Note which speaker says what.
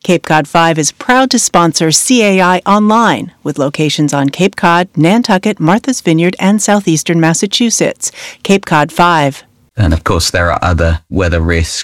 Speaker 1: Cape Cod 5 is proud to sponsor CAI Online, with locations on Cape Cod, Nantucket, Martha's Vineyard, and southeastern Massachusetts. Cape Cod 5.
Speaker 2: And of course, there are other weather risks